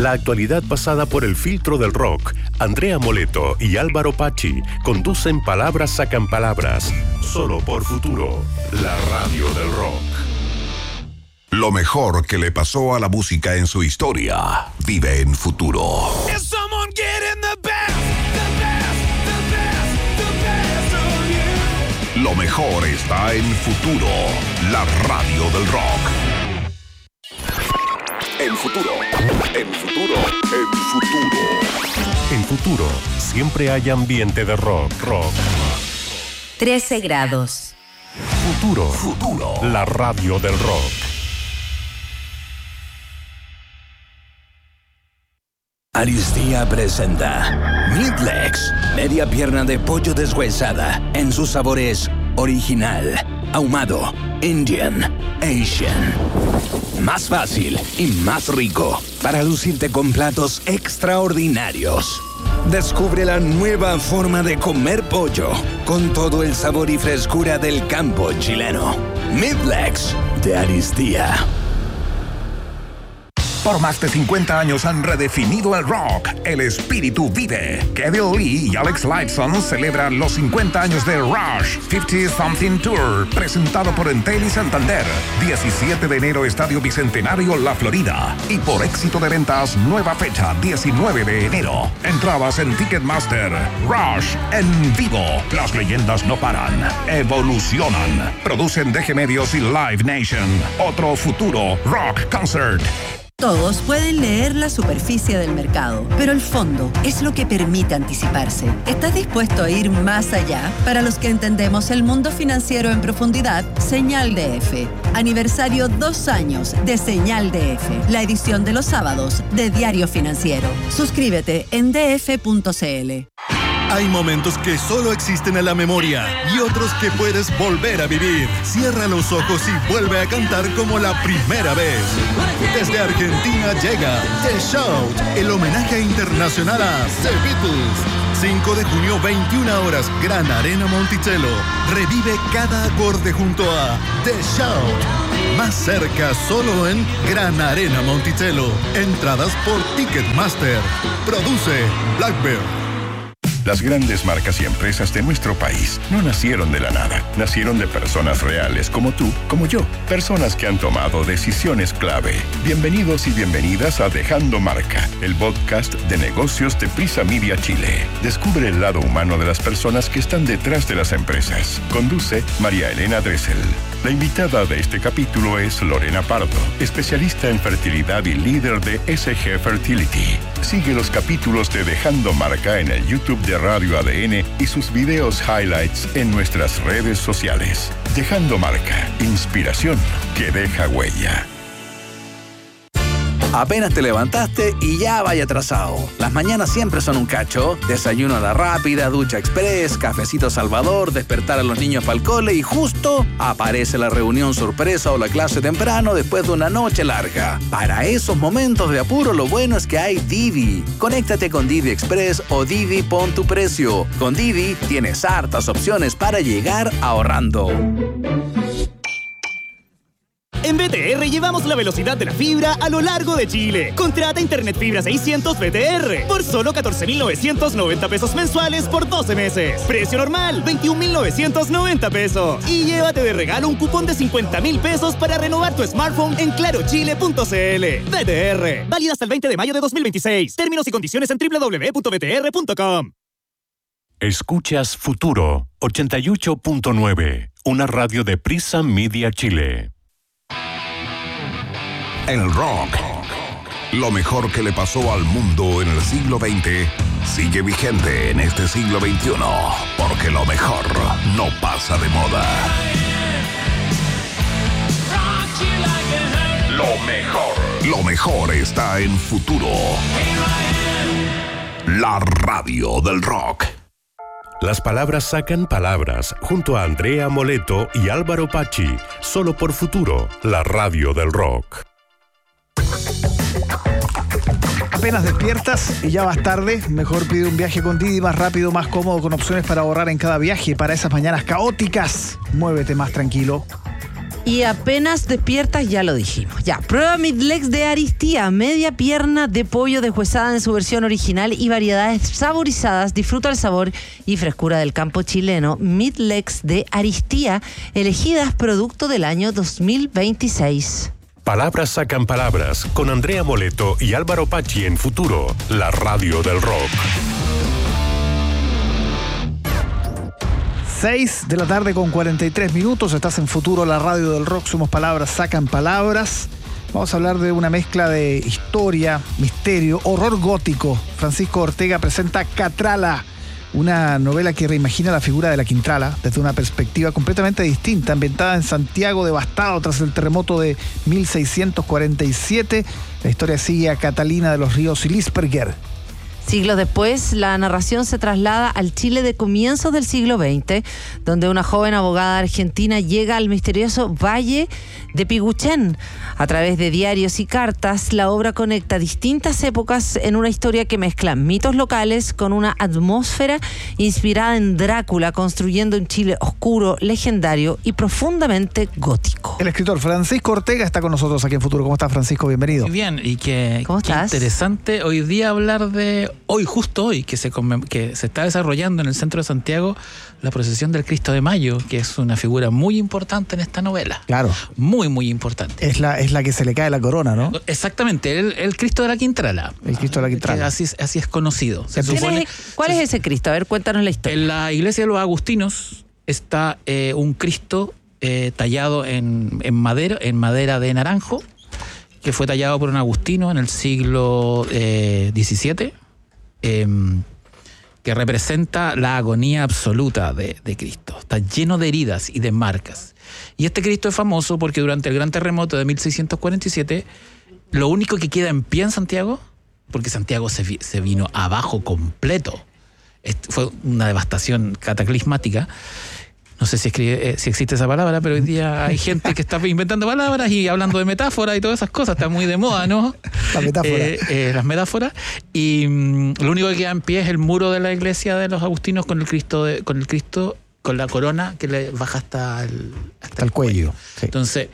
La actualidad pasada por el filtro del rock. Andrea Moleto y Álvaro Pachi conducen Palabras Sacan Palabras. Solo por Futuro, la radio del rock. Lo mejor que le pasó a la música en su historia vive en Futuro. Lo mejor está en Futuro, la radio del rock. En Futuro, en Futuro, en Futuro. En Futuro, siempre hay ambiente de rock. 13 grados. Futuro, la radio del rock. Aristía presenta Midlegs, media pierna de pollo deshuesada en sus sabores original, ahumado, Indian, Asian. Más fácil y más rico para lucirte con platos extraordinarios. Descubre la nueva forma de comer pollo con todo el sabor y frescura del campo chileno. Midlegs de Aristía. Por más de 50 años han redefinido el rock. El espíritu vive. Kevin Lee y Alex Lifeson celebran los 50 años de Rush 50 Something Tour, presentado por Entel y Santander. 17 de enero, Estadio Bicentenario, La Florida. Y por éxito de ventas, nueva fecha, 19 de enero. Entradas en Ticketmaster. Rush en vivo. Las leyendas no paran, evolucionan. Producen DG Medios y Live Nation. Otro futuro rock concert. Todos pueden leer la superficie del mercado, pero el fondo es lo que permite anticiparse. ¿Estás dispuesto a ir más allá? Para los que entendemos el mundo financiero en profundidad, Señal DF. Aniversario 2 años de Señal DF, la edición de los sábados de Diario Financiero. Suscríbete en df.cl. Hay momentos que solo existen en la memoria y otros que puedes volver a vivir. Cierra los ojos y vuelve a cantar como la primera vez. Desde Argentina llega The Shout, el homenaje internacional a The Beatles. 5 de junio, 21 horas, Gran Arena Monticello. Revive cada acorde junto a The Shout. Más cerca, solo en Gran Arena Monticello. Entradas por Ticketmaster. Produce Blackbird. Las grandes marcas y empresas de nuestro país no nacieron de la nada. Nacieron de personas reales como tú, como yo. Personas que han tomado decisiones clave. Bienvenidos y bienvenidas a Dejando Marca, el podcast de negocios de Prisa Media Chile. Descubre el lado humano de las personas que están detrás de las empresas. Conduce María Elena Dressel. La invitada de este capítulo es Lorena Pardo, especialista en fertilidad y líder de SG Fertility. Sigue los capítulos de Dejando Marca en el YouTube de Radio ADN y sus videos highlights en nuestras redes sociales. Dejando Marca, inspiración que deja huella. Apenas te levantaste y ya vaya atrasado. Las mañanas siempre son un cacho. Desayuno a la rápida, ducha express, cafecito Salvador, despertar a los niños para el cole y justo aparece la reunión sorpresa o la clase temprano después de una noche larga. Para esos momentos de apuro, lo bueno es que hay Didi. Conéctate con Didi Express o Didi Pon tu Precio. Con Didi tienes hartas opciones para llegar ahorrando. En BTR llevamos la velocidad de la fibra a lo largo de Chile. Contrata Internet Fibra 600 BTR por solo 14,990 pesos mensuales por 12 meses. Precio normal, 21,990 pesos. Y llévate de regalo un cupón de 50,000 pesos para renovar tu smartphone en clarochile.cl. BTR, válida hasta el 20 de mayo de 2026. Términos y condiciones en www.btr.com. Escuchas Futuro 88.9, una radio de Prisa Media Chile. El rock, lo mejor que le pasó al mundo en el siglo XX, sigue vigente en este siglo XXI, porque lo mejor no pasa de moda. Lo mejor está en Futuro, la radio del rock. Las palabras sacan palabras, junto a Andrea Moleto y Álvaro Pachi, solo por Futuro, la radio del rock. Apenas despiertas y ya vas tarde, mejor pide un viaje con Didi, más rápido, más cómodo, con opciones para ahorrar en cada viaje. Para esas mañanas caóticas, muévete más tranquilo. Y apenas despiertas, ya lo dijimos. Ya, prueba Midlex de Aristía, media pierna de pollo deshuesada en su versión original y variedades saborizadas. Disfruta el sabor y frescura del campo chileno. Midlex de Aristía, elegidas producto del año 2026. Palabras sacan palabras con Andrea Moleto y Álvaro Pachi en Futuro, la radio del rock. 6 de la tarde con 43 minutos. Estás en Futuro, la radio del rock. Somos Palabras sacan palabras. Vamos a hablar de una mezcla de historia, misterio, horror gótico. Francisco Ortega presenta Catrala, una novela que reimagina la figura de la Quintrala desde una perspectiva completamente distinta, ambientada en Santiago devastado tras el terremoto de 1647. La historia sigue a Catalina de los Ríos y Lisperger. Siglos después, la narración se traslada al Chile de comienzos del siglo XX, donde una joven abogada argentina llega al misterioso Valle de Piguchén. A través de diarios y cartas, la obra conecta distintas épocas en una historia que mezcla mitos locales con una atmósfera inspirada en Drácula, construyendo un Chile oscuro, legendario y profundamente gótico. El escritor Francisco Ortega está con nosotros aquí en Futuro. ¿Cómo estás, Francisco? Bienvenido. Muy bien, y ¿Cómo estás? Qué interesante hoy día hablar de justo hoy, que se está desarrollando en el centro de Santiago la procesión del Cristo de Mayo, que es una figura muy importante en esta novela. Claro. Muy, muy importante. Es la que se le cae la corona, ¿no? Exactamente, el Cristo de la Quintrala. El Cristo de la Quintrala. Así es conocido. ¿Cuál es ese Cristo? A ver, cuéntanos la historia. En la iglesia de los agustinos está un Cristo tallado en madera de naranjo, que fue tallado por un agustino en el siglo XVII, que representa la agonía absoluta de Cristo. Está lleno de heridas y de marcas. Y este Cristo es famoso porque durante el gran terremoto de 1647, lo único que queda en pie en Santiago, porque Santiago se vino abajo completo, fue una devastación cataclismática. No sé si existe esa palabra, pero hoy día hay gente que está inventando palabras y hablando de metáforas y todas esas cosas. Está muy de moda, ¿no? Las metáforas. Y lo único que queda en pie es el muro de la iglesia de los agustinos con el Cristo, con la corona que le baja hasta el cuello. Sí. Entonces,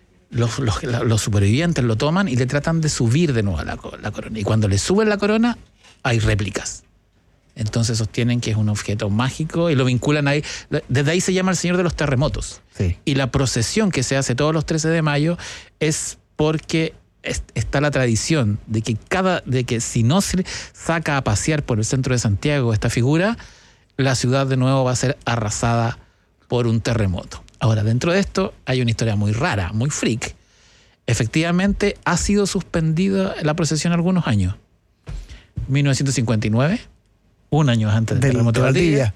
los supervivientes lo toman y le tratan de subir de nuevo a la corona. Y cuando le suben la corona, hay réplicas. Entonces sostienen que es un objeto mágico y lo vinculan ahí. Desde ahí se llama el Señor de los Terremotos. Sí. Y la procesión que se hace todos los 13 de mayo es porque está la tradición de que si no se saca a pasear por el centro de Santiago esta figura, la ciudad de nuevo va a ser arrasada por un terremoto. Ahora, dentro de esto hay una historia muy rara, muy freak. Efectivamente, ha sido suspendida la procesión algunos años. 1959... un año antes del terremoto de Valdivia.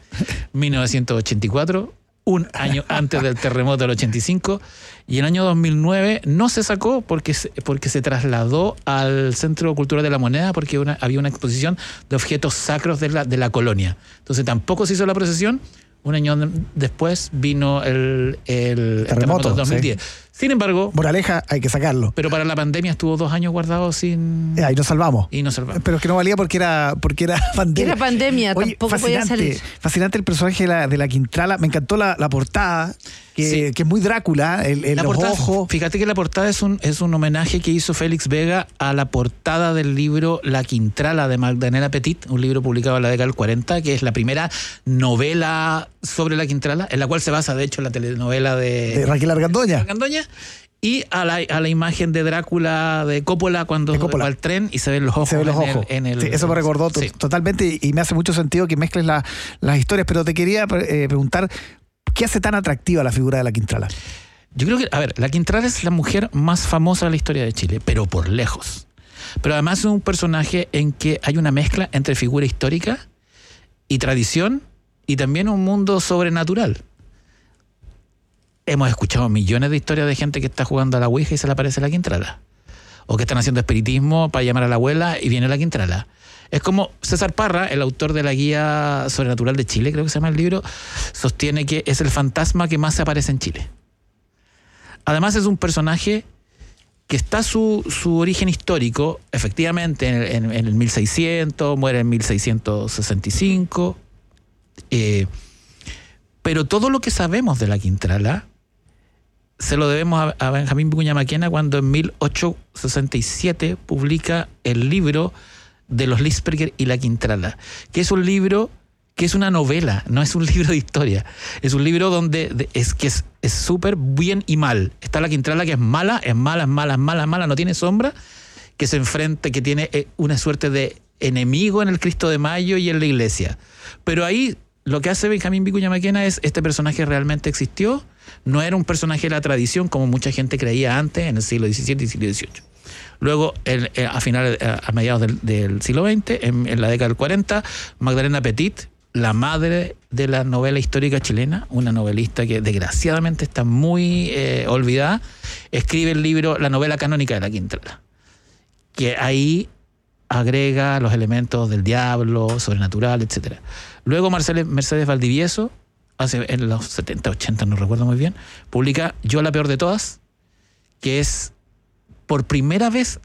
1984, un año antes del terremoto del 85. Y en el año 2009 no se sacó porque se trasladó al Centro Cultural de la Moneda porque había una exposición de objetos sacros de la colonia. Entonces tampoco se hizo la procesión. Un año después vino el terremoto del 2010. Sí. Sin embargo... Moraleja, hay que sacarlo. Pero para la pandemia estuvo 2 años guardado sin... Y nos salvamos. Pero es que no valía porque era pandemia. Era pandemia, tampoco podía salir. Fascinante el personaje de la Quintrala. Me encantó la portada, que es muy Drácula, los ojos. Fíjate que la portada es un homenaje que hizo Félix Vega a la portada del libro La Quintrala de Magdalena Petit, un libro publicado en la década del 40, que es la primera novela sobre la Quintrala, en la cual se basa, de hecho, la telenovela de Raquel Argandoña. Y a la imagen de Drácula de Coppola cuando va al tren y se ven los ojos. Sí, eso me recordó totalmente y me hace mucho sentido que mezcles las historias, pero te quería preguntar, ¿qué hace tan atractiva la figura de la Quintrala? Yo creo que, la Quintrala es la mujer más famosa de la historia de Chile, pero por lejos. Pero además es un personaje en que hay una mezcla entre figura histórica y tradición y también un mundo sobrenatural. Hemos escuchado millones de historias de gente que está jugando a la Ouija y se le aparece la Quintrala. O que están haciendo espiritismo para llamar a la abuela y viene la Quintrala. Es como César Parra, el autor de la Guía Sobrenatural de Chile, creo que se llama el libro, sostiene que es el fantasma que más se aparece en Chile. Además es un personaje que está su origen histórico, efectivamente, en el 1600, muere en 1665. Pero todo lo que sabemos de la Quintrala se lo debemos a Benjamín Vicuña Maquena cuando en 1867 publica el libro de los Lispberger y la Quintrala, que es un libro que es una novela, no es un libro de historia. Es un libro donde es súper bien y mal. Está la Quintrala, que es mala, no tiene sombra, que se enfrenta, que tiene una suerte de enemigo en el Cristo de Mayo y en la iglesia. Pero ahí lo que hace Benjamín Vicuña Maquena es, este personaje realmente existió, no era un personaje de la tradición como mucha gente creía antes, en el siglo XVII y siglo XVIII. Luego, a mediados del siglo XX, en la década del 40, Magdalena Petit, la madre de la novela histórica chilena, una novelista que desgraciadamente está muy olvidada, escribe el libro La novela canónica de la Quintrala, que ahí agrega los elementos del diablo, sobrenatural, etc. Luego Mercedes Valdivieso, en los 70, 80, no recuerdo muy bien, publica Yo la peor de todas, que es, por primera vez,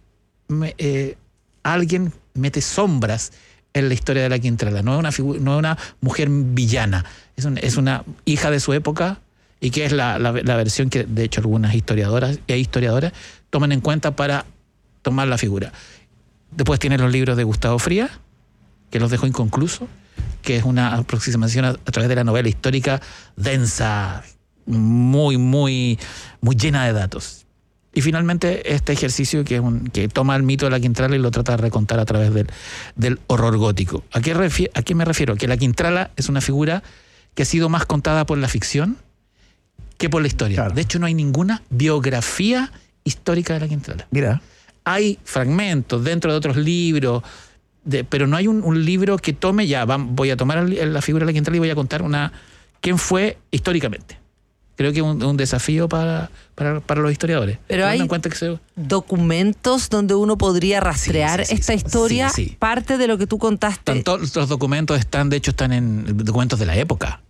alguien mete sombras en la historia de la Quintrala. No es una mujer villana, es una hija de su época, y que es la versión que de hecho algunas historiadoras toman en cuenta para tomar la figura. Después tiene los libros de Gustavo Frías, que los dejó inconclusos, que es una aproximación a través de la novela histórica densa, muy, muy, muy llena de datos. Y finalmente este ejercicio que toma el mito de la Quintrala y lo trata de recontar a través del horror gótico. ¿A qué me refiero? Que la Quintrala es una figura que ha sido más contada por la ficción que por la historia. Claro. De hecho, no hay ninguna biografía histórica de la Quintrala. Mira. Hay fragmentos dentro de otros libros, pero no hay un libro que tome, voy a tomar la figura de la Quintrala y voy a contar quién fue históricamente. Creo que es un desafío para los historiadores. Pero hay documentos donde uno podría rastrear esta historia. Sí. Parte de lo que tú contaste. Todos los documentos están en documentos de la época.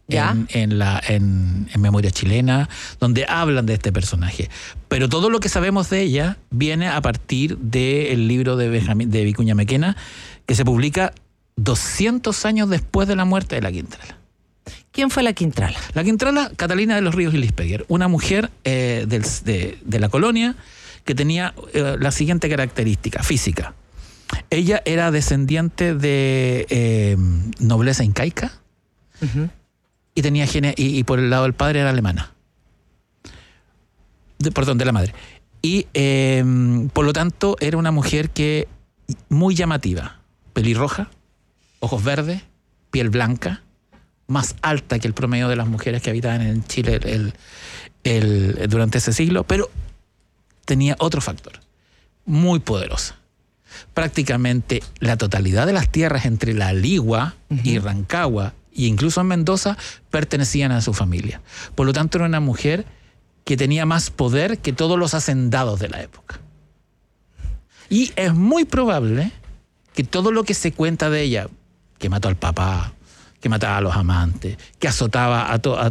En Memoria Chilena, donde hablan de este personaje. Pero todo lo que sabemos de ella viene a partir del libro de Vicuña Maquena, que se publica 200 años después de la muerte de la Quintrala. ¿Quién fue la Quintrala? La Quintrala, Catalina de los Ríos y Lispberger, una mujer de la colonia que tenía la siguiente característica física. Ella era descendiente de nobleza incaica, y tenía genes, y por el lado del padre era alemana. De la madre. Y por lo tanto era una mujer que muy llamativa, pelirroja, ojos verdes, piel blanca, más alta que el promedio de las mujeres que habitaban en Chile durante ese siglo, pero tenía otro factor, muy poderosa. Prácticamente la totalidad de las tierras entre la Ligua y Rancagua, e incluso en Mendoza, pertenecían a su familia. Por lo tanto, era una mujer que tenía más poder que todos los hacendados de la época. Y es muy probable que todo lo que se cuenta de ella, que mató al papá, que mataba a los amantes, que azotaba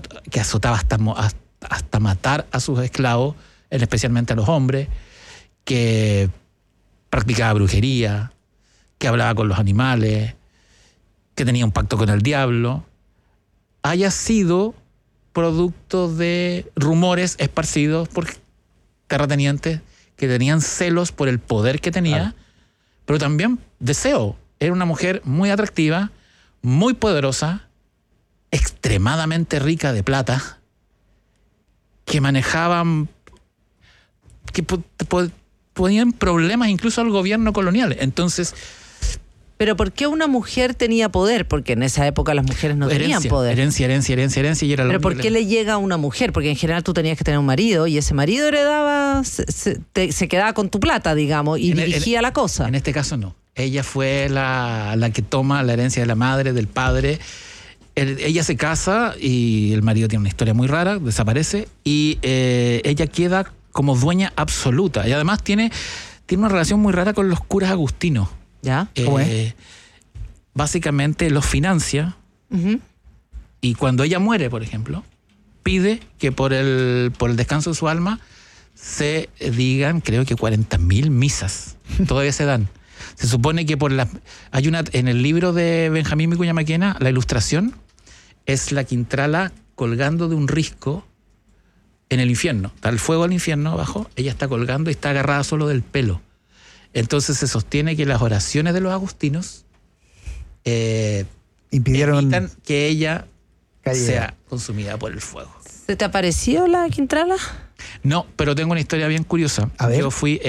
hasta matar a sus esclavos, especialmente a los hombres, que practicaba brujería, que hablaba con los animales, que tenía un pacto con el diablo, haya sido producto de rumores esparcidos por terratenientes que tenían celos por el poder que tenía, pero también deseo. Era una mujer muy atractiva, muy poderosa, extremadamente rica de plata, que manejaban, que ponían problemas incluso al gobierno colonial. Entonces, ¿pero por qué una mujer tenía poder? Porque en esa época las mujeres no tenían poder. Herencia, y era ¿pero por qué le llega a una mujer? Porque en general tú tenías que tener un marido y ese marido heredaba, se quedaba con tu plata, digamos, y dirigía la cosa. En este caso no. Ella fue la que toma la herencia de la madre, del padre. Ella se casa y el marido tiene una historia muy rara, desaparece, y ella queda como dueña absoluta. Y además tiene una relación muy rara con los curas agustinos. ¿Ya? ¿Cómo es? Básicamente los financia, y cuando ella muere, por ejemplo, pide que por el descanso de su alma se digan, creo que 40.000 misas. Todavía se dan. Se supone que en el libro de Benjamín Vicuña Maquena, la ilustración es la Quintrala colgando de un risco en el infierno. Está el fuego del infierno abajo, ella está colgando y está agarrada solo del pelo. Entonces se sostiene que las oraciones de los agustinos evitan que ella sea consumida por el fuego. ¿Se te apareció la Quintrala? No, pero tengo una historia bien curiosa. A ver. Yo fui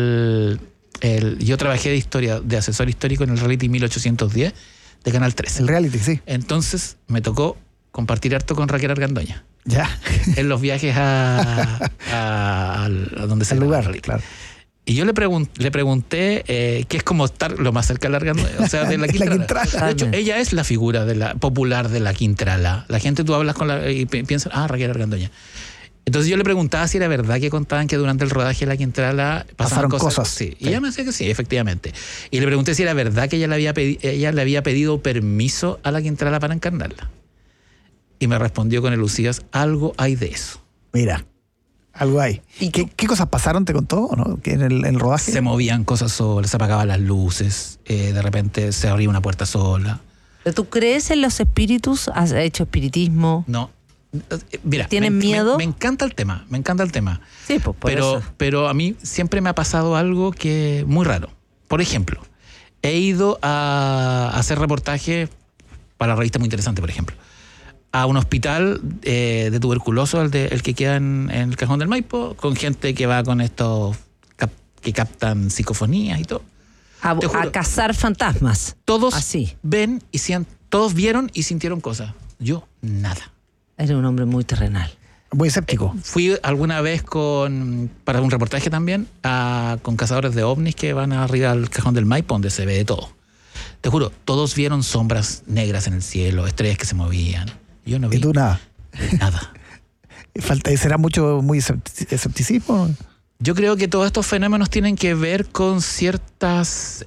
yo trabajé de asesor histórico en el reality 1810 de Canal 13. El reality, sí. Entonces me tocó compartir harto con Raquel Argandoña. Ya. En los viajes a donde se el lugar, reality. claro. Y yo le pregunté qué es como estar lo más cerca de la Argandoña, o sea, de la Quintrala. De hecho, ella es la figura popular de la Quintrala. La gente, tú hablas con y piensan, Raquel Argandoña. Entonces yo le preguntaba si era verdad que contaban que durante el rodaje de la Quintrala pasaron cosas. Sí. Y ella me decía que sí, efectivamente. Y le pregunté si era verdad que ella le había pedido permiso a la Quintrala para encarnarla. Y me respondió con elusivas, algo hay de eso. Mira, algo hay. ¿Y qué cosas pasaron? ¿Te contó o no? ¿Que en el rodaje? Se movían cosas solas, se apagaban las luces, de repente se abría una puerta sola. ¿Pero tú crees en los espíritus? ¿Has hecho espiritismo? No. Mira, ¿tienen miedo? Me encanta el tema, Sí, pues por eso. Pero a mí siempre me ha pasado algo que muy raro. Por ejemplo, he ido a hacer reportaje para la revista Muy Interesante, por ejemplo, a un hospital de tuberculoso, el que queda en el Cajón del Maipo, con gente que va con estos que captan psicofonías y todo. A cazar fantasmas. Todos así todos vieron y sintieron cosas. Yo, nada. Eres un hombre muy terrenal. Muy escéptico. Fui alguna vez para un reportaje también con cazadores de ovnis que van arriba al Cajón del Maipo, donde se ve de todo. Te juro, todos vieron sombras negras en el cielo, estrellas que se movían. Yo no vi. ¿Y tú nada? Nada. ¿Será muy escepticismo? Yo creo que todos estos fenómenos tienen que ver con ciertas...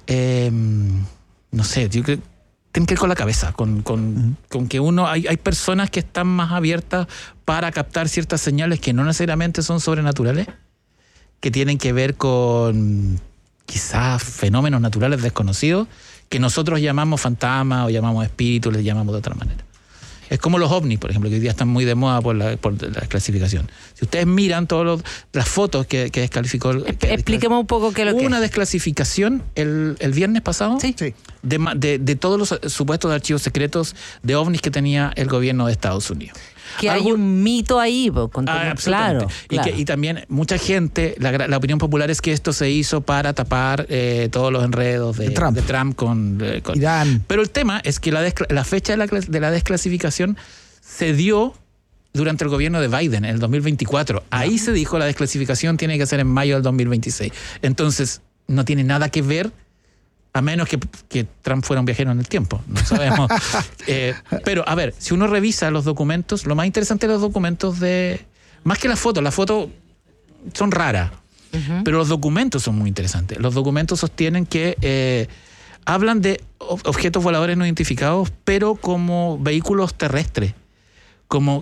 no sé, yo creo... Tienen que ver con la cabeza, con que hay personas que están más abiertas para captar ciertas señales que no necesariamente son sobrenaturales, que tienen que ver con quizás fenómenos naturales desconocidos, que nosotros llamamos fantasmas o llamamos espíritus, les llamamos de otra manera. Es como los ovnis, por ejemplo, que hoy día están muy de moda por la desclasificación. Si ustedes miran todas las fotos que descalificó... Expliquemos un poco qué es lo que es. Una desclasificación el viernes pasado. Sí. De todos los supuestos archivos secretos de ovnis que tenía el gobierno de Estados Unidos. Que hay un mito ahí, claro. Y también mucha gente, la opinión popular es que esto se hizo para tapar todos los enredos de Trump con Irán. Pero el tema es que la fecha de la desclasificación se dio durante el gobierno de Biden, en el 2024. Ahí se dijo la desclasificación tiene que ser en mayo del 2026. Entonces, no tiene nada que ver, a menos que Trump fuera un viajero en el tiempo, no sabemos. Pero, a ver, si uno revisa los documentos, lo más interesante de los documentos más que las fotos son raras, pero los documentos son muy interesantes. Los documentos sostienen que hablan de objetos voladores no identificados, pero como vehículos terrestres. Como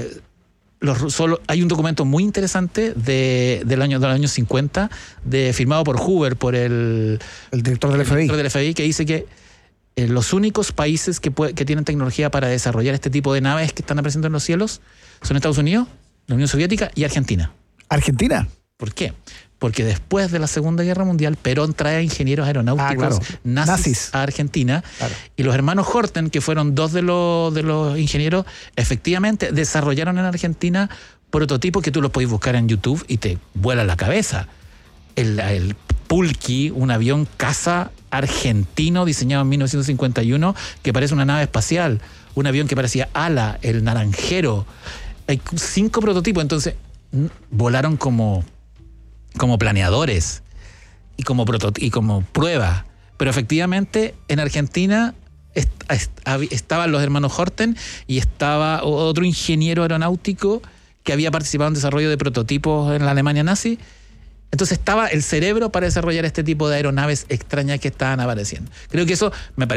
hay un documento muy interesante del año 50, firmado por Hoover, por el director del FBI, que dice que los únicos países que tienen tecnología para desarrollar este tipo de naves que están apareciendo en los cielos son Estados Unidos, la Unión Soviética y Argentina. ¿Argentina? ¿Por qué? Porque después de la Segunda Guerra Mundial, Perón trae a ingenieros aeronáuticos nazis a Argentina. Claro. Y los hermanos Horten, que fueron dos de los ingenieros, efectivamente desarrollaron en Argentina prototipos que tú los podés buscar en YouTube y te vuela la cabeza. El Pulqui, un avión caza argentino diseñado en 1951 que parece una nave espacial. Un avión que parecía ala, el Naranjero. Hay 5 prototipos, entonces volaron como planeadores y como prueba. Pero efectivamente en Argentina estaban los hermanos Horten y estaba otro ingeniero aeronáutico que había participado en desarrollo de prototipos en la Alemania nazi. Entonces estaba el cerebro para desarrollar este tipo de aeronaves extrañas que estaban apareciendo. Creo que eso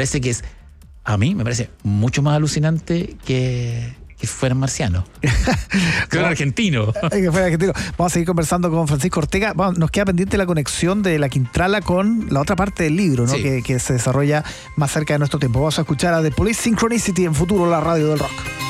a mí me parece mucho más alucinante que fueran marcianos. Que fueran argentinos. Vamos a seguir conversando con Francisco Ortega. Nos queda pendiente la conexión de la Quintrala con la otra parte del libro, ¿no? Sí. Que se desarrolla más cerca de nuestro tiempo. Vamos a escuchar a The Police Synchronicity en Futuro, la radio del rock.